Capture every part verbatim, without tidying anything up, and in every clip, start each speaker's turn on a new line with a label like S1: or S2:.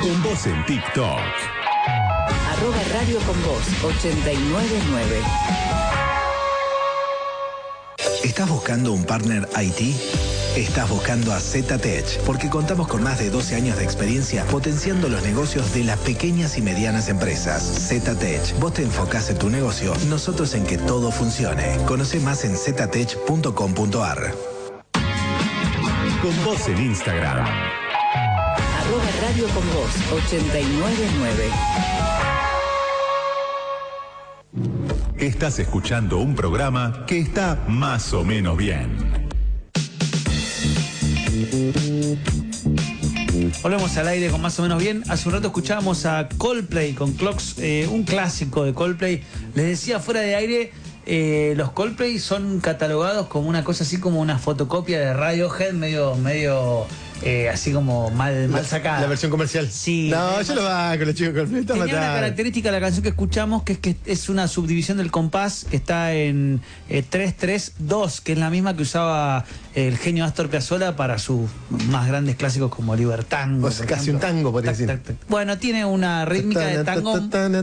S1: Con Vos en TikTok.
S2: Arroba Radio Con Vos ochenta y nueve nueve.
S3: ¿Estás buscando un partner I T? Estás buscando a Z-Tech, porque contamos con más de doce años de experiencia potenciando los negocios de las pequeñas y medianas empresas. Z-Tech, vos te enfocás en tu negocio, nosotros en que todo funcione. Conoce más en z tech punto com punto a r.
S1: Con Vos en Instagram.
S2: Arroba Radio Con Vos ochenta y nueve nueve.
S1: Estás escuchando un programa que está más o menos bien.
S4: Volvemos al aire con más o menos bien. Hace un rato escuchábamos a Coldplay con Clocks, eh, un clásico de Coldplay. Les decía fuera de aire, eh, los Coldplay son catalogados como una cosa así como una fotocopia de Radiohead, medio, medio eh, así como mal, mal sacada.
S5: La versión comercial.
S4: Sí.
S5: No, yo lo banco, los chicos Coldplay.
S4: Tenía una característica de la canción que escuchamos, que es que es una subdivisión del compás que está en eh, tres tres dos, que es la misma que usaba el genio Astor Piazzolla para sus más grandes clásicos como Libertango.
S5: O sea, casi un tango, podría decir.
S4: Tac, tac, tac. Bueno, tiene una rítmica de tango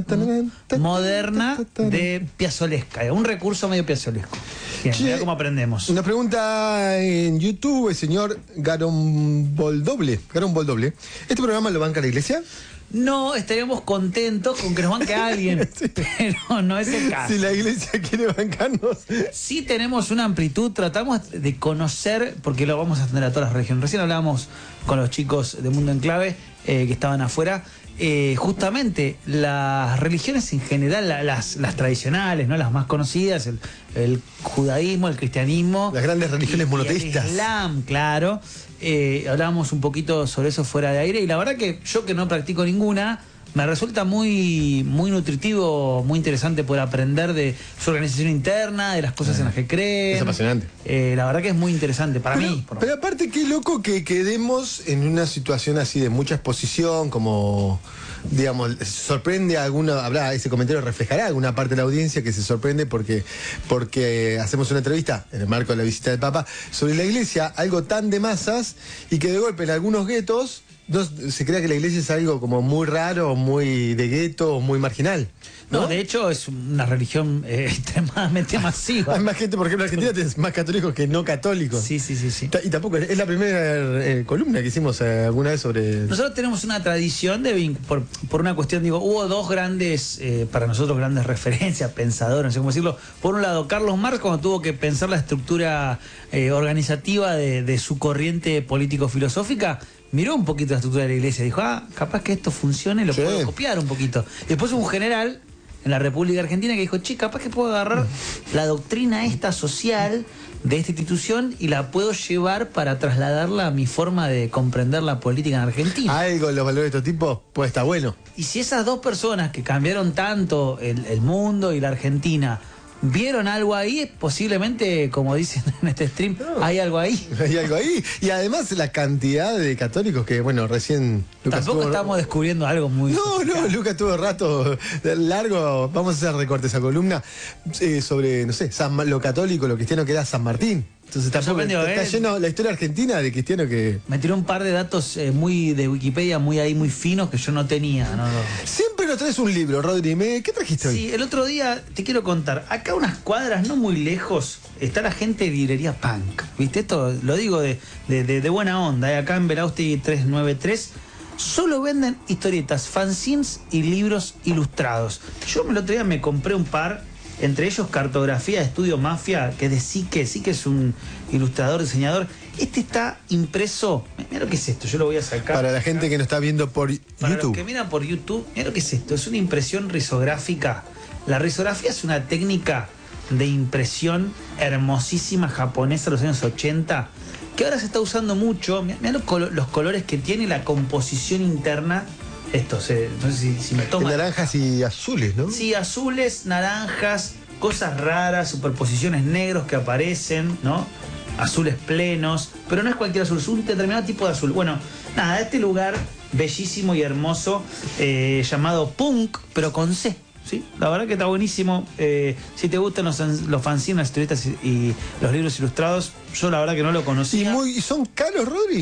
S4: moderna de piazzolesca, un recurso medio piazzolesco. Bien,
S5: Che,
S4: mira cómo aprendemos.
S5: Nos pregunta en YouTube el señor Garón Boldoble. Garón Boldoble. ¿Este programa lo banca la iglesia?
S4: No, estaríamos contentos con que nos banque alguien, sí, pero no es el caso.
S5: Si la iglesia quiere bancarnos.
S4: Sí tenemos una amplitud, tratamos de conocer, porque lo vamos a tener a todas las religiones. Recién hablábamos con los chicos de Mundo en Clave, eh, que estaban afuera. Eh, justamente las religiones en general, la, las, las tradicionales, ¿no? Las más conocidas, el, el judaísmo, el cristianismo.
S5: Las grandes religiones
S4: y,
S5: monoteístas.
S4: Y el Islam, claro. Eh, hablábamos un poquito sobre eso fuera de aire y la verdad que yo que no practico ninguna, me resulta muy, muy nutritivo, muy interesante poder aprender de su organización interna, de las cosas en las que creen.
S5: Es apasionante.
S4: Eh, la verdad que es muy interesante para
S5: pero,
S4: mí.
S5: Pero aparte, qué loco que quedemos en una situación así de mucha exposición, como, digamos, sorprende a alguna, habrá, ese comentario reflejará a alguna parte de la audiencia que se sorprende porque, porque hacemos una entrevista en el marco de la visita del Papa sobre la iglesia, algo tan de masas, y que de golpe en algunos guetos no, se crea que la iglesia es algo como muy raro, muy de gueto, muy marginal. ¿No?
S4: No, de hecho es una religión eh, extremadamente masiva.
S5: Hay más gente, por ejemplo, en Argentina tenés más católicos que no católicos.
S4: Sí, sí, sí, sí.
S5: Y tampoco, es la primera eh, columna que hicimos eh, alguna vez sobre...
S4: Nosotros tenemos una tradición de, por, por una cuestión, digo, hubo dos grandes, eh, para nosotros grandes referencias, pensadores, no sé cómo decirlo. Por un lado, Carlos Marx, cuando tuvo que pensar la estructura eh, organizativa de, de su corriente político-filosófica, miró un poquito la estructura de la iglesia, dijo, ah, capaz que esto funcione, lo sí. puedo copiar un poquito. Después hubo un general en la República Argentina que dijo, che, capaz que puedo agarrar la doctrina esta social de esta institución y la puedo llevar para trasladarla a mi forma de comprender la política en Argentina.
S5: Algo en los valores de estos tipos puede estar bueno.
S4: Y si esas dos personas que cambiaron tanto el, el mundo y la Argentina vieron algo ahí, posiblemente, como dicen en este stream, no, hay algo ahí.
S5: Hay algo ahí. Y además la cantidad de católicos que, bueno, recién...
S4: Lucas Tampoco tuvo... estamos descubriendo algo muy...
S5: No, no, Lucas tuvo rato largo. Vamos a hacer recorte esa columna eh, sobre, no sé, San, lo católico, lo cristiano que era San Martín. Entonces tampoco, está, está lleno la historia argentina de cristiano que...
S4: Me tiró un par de datos eh, muy de Wikipedia, muy ahí, muy finos, que yo no tenía. No, no.
S5: Siempre nos traes un libro, Rodri. ¿Qué trajiste hoy?
S4: Sí, el otro día, te quiero contar, acá unas cuadras no muy lejos, está la gente de librería Punk. ¿Viste? Esto lo digo de, de, de, de buena onda. ¿eh? Acá en Veraustegui trescientos noventa y tres, solo venden historietas, fanzines y libros ilustrados. Yo el otro día me compré un par... Entre ellos Cartografía de Estudio Mafia, que es de Sique, Sique es un ilustrador, diseñador. Este está impreso, mira lo que es esto, yo lo voy a sacar.
S5: Para la gente que no está viendo por
S4: Para
S5: YouTube.
S4: Los que miran por YouTube, mira lo que es esto, es una impresión risográfica. La risografía es una técnica de impresión hermosísima japonesa de los años ochenta, que ahora se está usando mucho. Mira los, colo los colores que tiene, la composición interna. Esto, se, no sé si, si me toma.
S5: Naranjas y azules, ¿no?
S4: Sí, azules, naranjas, cosas raras, superposiciones negros que aparecen, ¿no? Azules plenos, pero no es cualquier azul, es un determinado tipo de azul. Bueno, nada, este lugar bellísimo y hermoso, eh, llamado Punk, pero con C, ¿sí? La verdad que está buenísimo. Eh, si te gustan los, los fanzines, las historietas y, y los libros ilustrados, yo la verdad que no lo conocía.
S5: ¿Y muy, son caros, Rodri?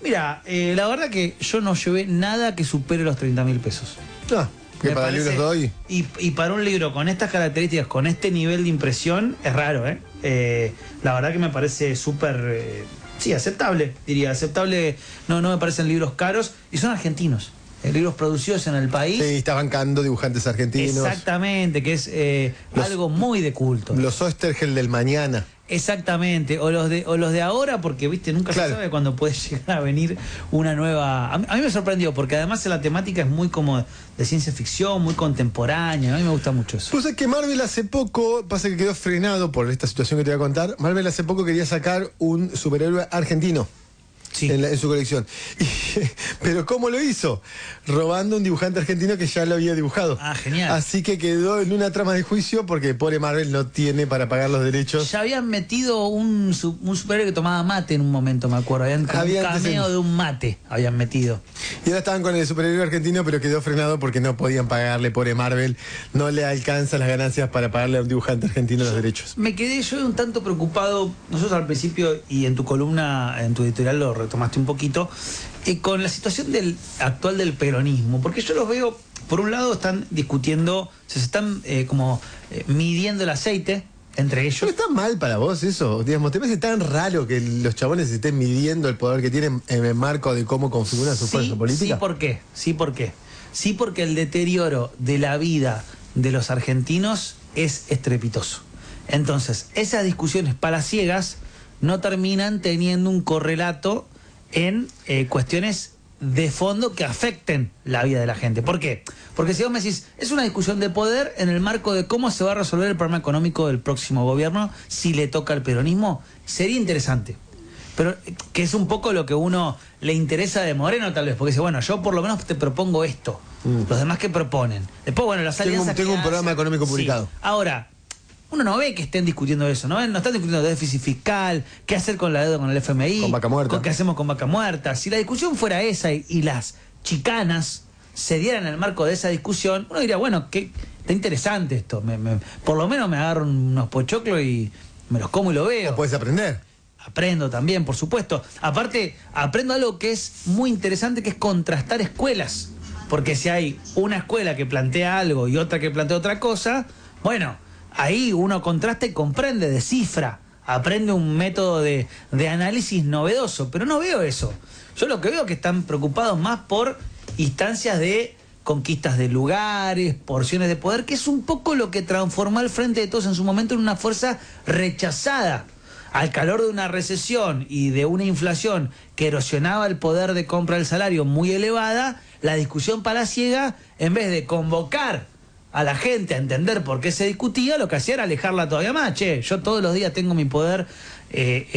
S4: Mira, eh, la verdad que yo no llevé nada que supere los treinta mil pesos.
S5: Ah, que
S4: Me
S5: para
S4: parece-
S5: libros de hoy.
S4: Y, y para un libro con estas características, con este nivel de impresión, es raro, ¿eh? Eh, la verdad que me parece súper, eh, sí, aceptable, diría, aceptable. No, no me parecen libros caros y son argentinos. Eh, libros producidos en el país.
S5: Sí, está bancando dibujantes argentinos.
S4: Exactamente, que es eh,
S5: Los-
S4: algo muy de culto.
S5: Los Oestergel del mañana.
S4: Exactamente, o los de o los de ahora, porque viste, nunca
S5: Claro.
S4: se sabe cuándo puede llegar a venir una nueva. A mí, a mí me sorprendió, porque además la temática es muy como de ciencia ficción, muy contemporánea. A mí me gusta mucho eso.
S5: Pues es que Marvel hace poco, pasa que quedó frenado por esta situación que te voy a contar. Marvel hace poco quería sacar un superhéroe argentino.
S4: Sí.
S5: En, la- en su colección. Y- pero ¿cómo lo hizo? Robando un dibujante argentino que ya lo había dibujado.
S4: Ah, genial.
S5: Así que quedó en una trama de juicio porque pobre Marvel no tiene para pagar los derechos.
S4: Ya habían metido un, su- un superhéroe que tomaba mate en un momento, me acuerdo. Habían como
S5: Había
S4: un
S5: antes
S4: cameo
S5: en-
S4: de un mate, habían metido.
S5: Y ahora estaban con el superhéroe argentino, pero quedó frenado porque no podían pagarle, pobre Marvel. No le alcanzan las ganancias para pagarle a un dibujante argentino los derechos.
S4: Me quedé yo un tanto preocupado, nosotros al principio y en tu columna, en tu editorial lo retomaste un poquito, eh, con la situación del actual del peronismo, porque yo los veo, por un lado están discutiendo, se están eh, como eh, midiendo el aceite entre ellos.
S5: ¿No está mal para vos eso? Digamos, ¿te parece tan raro que los chabones estén midiendo el poder que tienen en el marco de cómo configuran su fuerza
S4: Sí,
S5: política?
S4: sí, ¿por qué? Sí, ¿por qué? Sí, porque el deterioro de la vida de los argentinos es estrepitoso. Entonces, esas discusiones palaciegas no terminan teniendo un correlato en eh, cuestiones de fondo que afecten la vida de la gente. ¿Por qué? Porque si vos me decís, es una discusión de poder en el marco de cómo se va a resolver el problema económico del próximo gobierno si le toca al peronismo, sería interesante. Pero eh, que es un poco lo que uno le interesa de Moreno tal vez, porque dice, bueno, yo por lo menos te propongo esto,
S5: Mm.
S4: los demás que proponen. Después, bueno, las
S5: Tengo un-
S4: alianzas
S5: tengo
S4: que
S5: un programa
S4: hacen.
S5: económico
S4: Sí.
S5: publicado.
S4: Ahora, uno no ve que estén discutiendo eso, ¿no? No están discutiendo déficit fiscal, qué hacer con la deuda con el F M I,
S5: Con Vaca Muerta.
S4: qué hacemos con Vaca Muerta. Si la discusión fuera esa y, y las chicanas se dieran en el marco de esa discusión, uno diría, bueno, que está interesante esto. Me- me- por lo menos me agarro unos pochoclos y me los como y lo veo.
S5: ¿O puedes aprender?
S4: Aprendo también, por supuesto. Aparte, aprendo algo que es muy interesante, que es contrastar escuelas. Porque si hay una escuela que plantea algo y otra que plantea otra cosa, bueno, ahí uno contrasta y comprende, descifra, aprende un método de, de análisis novedoso. Pero no veo eso. Yo lo que veo es que están preocupados más por instancias de conquistas de lugares, porciones de poder, que es un poco lo que transformó al Frente de Todos en su momento en una fuerza rechazada. Al calor de una recesión y de una inflación que erosionaba el poder de compra del salario muy elevada, la discusión palaciega, en vez de convocar a la gente a entender por qué se discutía, lo que hacía era alejarla todavía más. Che, yo todos los días tengo mi poder eh,